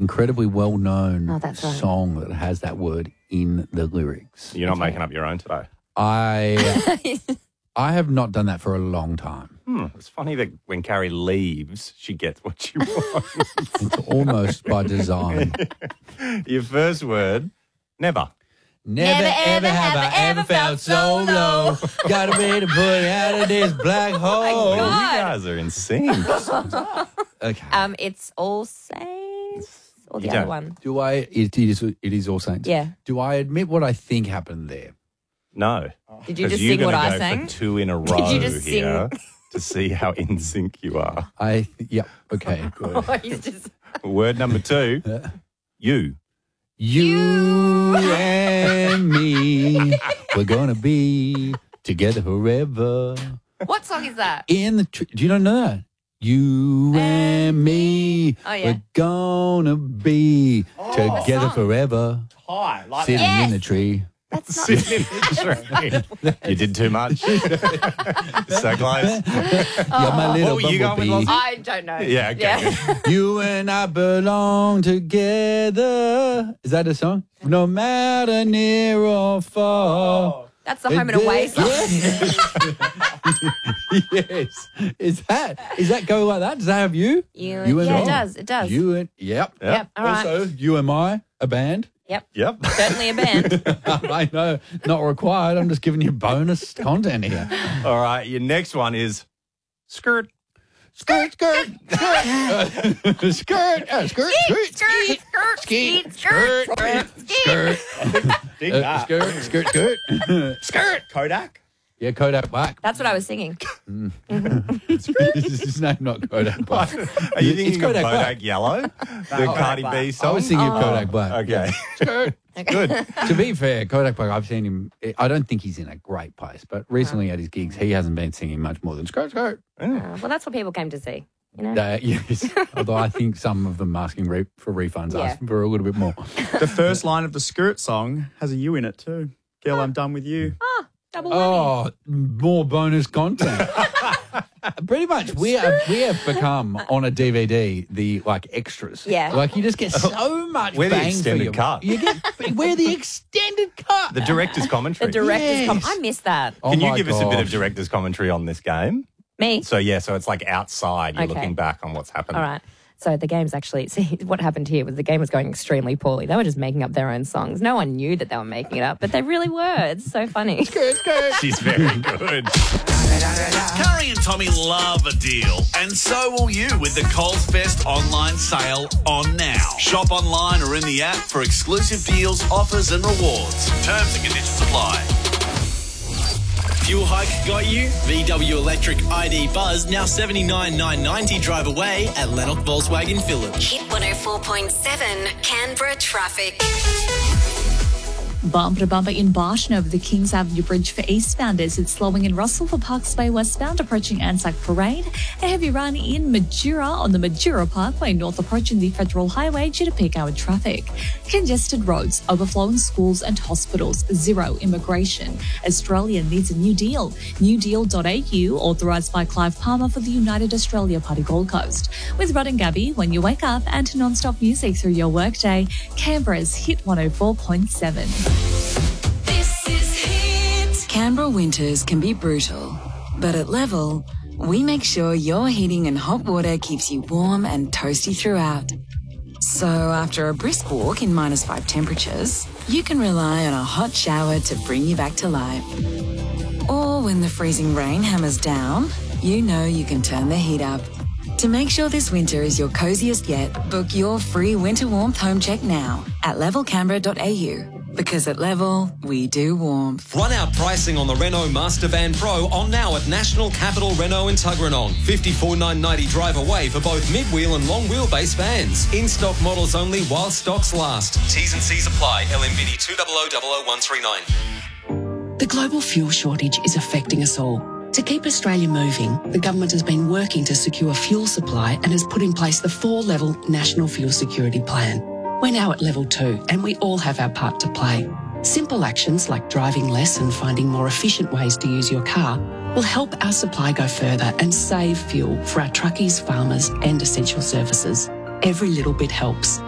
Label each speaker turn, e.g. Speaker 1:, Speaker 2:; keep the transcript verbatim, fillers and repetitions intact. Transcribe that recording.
Speaker 1: incredibly well-known
Speaker 2: Oh, that's right.
Speaker 1: song that has that word in the lyrics.
Speaker 3: You're not making up your own today.
Speaker 1: I I have not done that for a long time.
Speaker 3: Hmm. It's funny that when Carrie leaves, she gets what she wants.
Speaker 1: It's almost by design.
Speaker 3: Your first word, never.
Speaker 1: Never,
Speaker 2: Never,
Speaker 1: ever,
Speaker 2: ever,
Speaker 1: have I
Speaker 2: ever,
Speaker 1: ever felt so low. Got a way to put out of this black hole.
Speaker 3: Oh, you
Speaker 2: God.
Speaker 3: guys are in sync.
Speaker 1: Okay.
Speaker 2: Um, it's All Saints or the
Speaker 3: You
Speaker 2: other
Speaker 3: don't.
Speaker 2: one.
Speaker 1: Do I? It is. It is All Saints.
Speaker 2: Yeah.
Speaker 1: Do I admit what I think happened there?
Speaker 3: No.
Speaker 2: Did you
Speaker 3: 'Cause
Speaker 2: just
Speaker 3: you're
Speaker 2: sing what
Speaker 3: gonna
Speaker 2: I
Speaker 3: go
Speaker 2: sang?
Speaker 3: for two in a row
Speaker 2: you just
Speaker 3: here to see how in sync you are.
Speaker 1: I. Yep. Okay. Good.
Speaker 2: Oh, he's just...
Speaker 3: Word number two, you.
Speaker 1: You and me, we're gonna be together forever.
Speaker 2: What song is that?
Speaker 1: In the tr- do you not know that? You and me,
Speaker 2: Oh, yeah.
Speaker 1: we're gonna be together
Speaker 2: song.
Speaker 1: forever.
Speaker 4: Hi, like
Speaker 1: Sitting
Speaker 2: Yes.
Speaker 1: in the tree.
Speaker 2: That's not...
Speaker 3: You did too much. So close.
Speaker 1: You're my little
Speaker 3: What were you going with,
Speaker 1: bumblebee.
Speaker 3: Lozzie?
Speaker 2: I don't know.
Speaker 3: Yeah, okay.
Speaker 1: You and I belong together. Is that a song? No matter near or far.
Speaker 2: That's the Home and Away song.
Speaker 1: Yes. Yes. Is that is that go like that? Does that have you?
Speaker 2: You,
Speaker 1: You and
Speaker 2: yeah,
Speaker 1: I.
Speaker 2: it does. It does.
Speaker 1: You and yep.
Speaker 2: Yep. All right.
Speaker 1: Also, you and I, a band.
Speaker 2: Yep.
Speaker 3: Yep.
Speaker 2: Certainly a band.
Speaker 1: I know, not required. I'm just giving you bonus content here.
Speaker 3: All right. Your next one is skirt.
Speaker 1: Skirt, skirt, skirt, skirt, uh, skirt, skirt,
Speaker 2: skirt, skirt,
Speaker 1: skirt,
Speaker 2: skirt,
Speaker 1: skirt, skirt,
Speaker 4: Dig
Speaker 1: uh,
Speaker 4: that.
Speaker 1: skirt, skirt, skirt, skirt.
Speaker 4: Kodak?
Speaker 1: Yeah, Kodak Black.
Speaker 2: That's what I was singing.
Speaker 1: It's his name, not Kodak Black.
Speaker 3: Are you
Speaker 1: It's
Speaker 3: thinking of
Speaker 1: Kodak
Speaker 3: Kodak
Speaker 1: Black.
Speaker 3: Yellow? The
Speaker 4: Kodak
Speaker 3: Cardi
Speaker 4: Black.
Speaker 3: B
Speaker 1: I
Speaker 3: song?
Speaker 1: was thinking
Speaker 2: Oh.
Speaker 1: of Kodak Black.
Speaker 3: Okay.
Speaker 1: Skirt.
Speaker 3: Good.
Speaker 1: To be fair, Kodak Black, I've seen him. I don't think he's in a great place, but recently at his gigs, he hasn't been singing much more than skirt, skirt.
Speaker 2: Uh, well, that's what people came to see. You know?
Speaker 1: Uh, yes, although I think some of them asking re- for refunds,
Speaker 2: Yeah.
Speaker 1: asking for a little bit more.
Speaker 4: The first line of the Skirt song has a you in it too. Girl, I'm done with you.
Speaker 2: Double whammy.
Speaker 1: Oh, more bonus content. Pretty much, we have we have become on a D V D the like extras.
Speaker 2: Yeah.
Speaker 1: like you just get so much.
Speaker 3: We're the
Speaker 1: bang
Speaker 3: extended
Speaker 1: for your,
Speaker 3: cut.
Speaker 1: You get we're the extended cut.
Speaker 3: The director's commentary.
Speaker 2: The director's
Speaker 1: Yes.
Speaker 2: com- I missed that.
Speaker 1: Oh
Speaker 3: Can you
Speaker 1: my
Speaker 3: give us a bit of
Speaker 1: gosh.
Speaker 3: director's commentary on this game?
Speaker 2: Me.
Speaker 3: So, yeah, so it's like outside. You're
Speaker 2: Okay.
Speaker 3: looking back on what's happened.
Speaker 2: All right. So the game's actually, see, what happened here was the game was going extremely poorly. They were just making up their own songs. No one knew that they were making it up, but they really were. It's so funny.
Speaker 3: She's very good.
Speaker 5: Curry and Tommy love a deal, and so will you with the Coles Fest online sale on now. Shop online or in the app for exclusive deals, offers and rewards. Terms and conditions apply.
Speaker 6: Fuel hike got you? V W Electric I D Buzz now seventy-nine thousand nine hundred ninety drive away at Lennox Volkswagen Phillips.
Speaker 7: Hit one oh four point seven Canberra traffic.
Speaker 8: Bumper to bumper in Barton over the Kings Avenue Bridge for eastbounders. It's slowing in Russell for Parks Bay westbound approaching Anzac Parade. A heavy run in Majura on the Majura Parkway north approaching the Federal Highway due to peak hour traffic. Congested roads, overflowing schools and hospitals, zero immigration. Australia needs a new deal. new deal dot a u, authorised by Clive Palmer for the United Australia Party Gold Coast. With Rod and Gabby, when you wake up, and non-stop music through your workday, Canberra's Hit one oh four point seven.
Speaker 7: This is Hit.
Speaker 9: Canberra winters can be brutal, but at Level, we make sure your heating and hot water keeps you warm and toasty throughout. So after a brisk walk in minus five temperatures, you can rely on a hot shower to bring you back to life. Or when the freezing rain hammers down, you know you can turn the heat up. To make sure this winter is your coziest yet, book your free winter warmth home check now at level canberra dot a u. Because at Level, we do warmth.
Speaker 10: Run out pricing on the Renault Master Van Pro on now at National Capital Renault in Tuggeranong. fifty-four thousand nine hundred ninety drive away for both mid-wheel and long wheelbase vans. In-stock models only while stocks last. T's and C's apply. L M V D two zero zero zero zero one three nine.
Speaker 11: The global fuel shortage is affecting us all. To keep Australia moving, the government has been working to secure fuel supply and has put in place the four-level National Fuel Security Plan. We're now at level two and we all have our part to play. Simple actions like driving less and finding more efficient ways to use your car will help our supply go further and save fuel for our truckies, farmers and essential services. Every little bit helps.